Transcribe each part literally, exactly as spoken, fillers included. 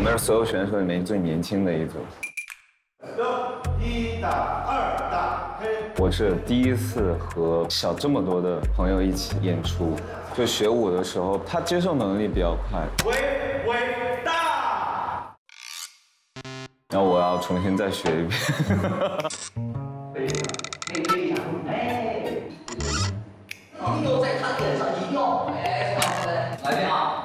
们是所有选手里面最年轻的一组。 一打二打黑。 我是第一次和小这么多的朋友一起演出，就学舞的时候，他接受能力比较快。 微微大。 然后我要重新再学一遍。 可以可以哎，一定要在他脸上，一定要哎，来来啊！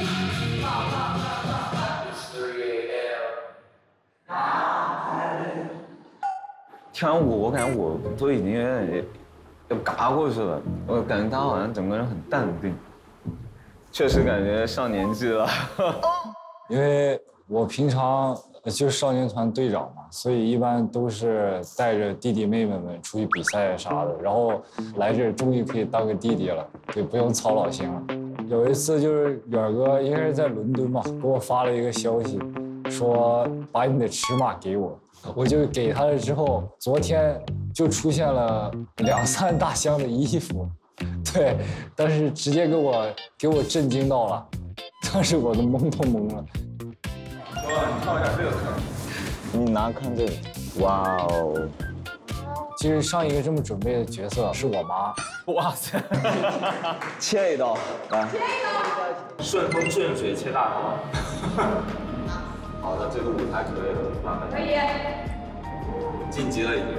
跳完舞，我感觉我都已经有点要嘎过去了，我感觉他好像整个人很淡定，确实感觉上年纪了。 因为我平常就是少年团队长嘛，所以一般都是带着弟弟妹妹们出去比赛啥的，然后来这终于可以当个弟弟了，就不用操老心了。有一次就是远哥应该是在伦敦嘛，给我发了一个消息，说把你的尺码给我。我就给他了之后，昨天就出现了两三大箱的衣服，对，但是直接给我给我震惊到了，当时我都懵都懵了。 哇，你看一下这个，你拿看这个，哇哦！ 其实上一个这么准备的角色是我妈。 哇塞！切一刀，来，切一刀，顺风顺水切大刀。好的，这个舞台可以了，慢慢。可以。晋级了已经。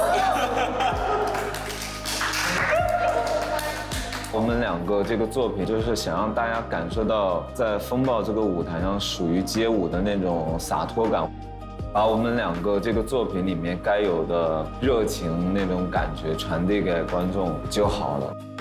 我们两个这个作品就是想让大家感受到在风暴这个舞台上属于街舞的那种洒脱感，把我们两个这个作品里面该有的热情那种感觉传递给观众就好了。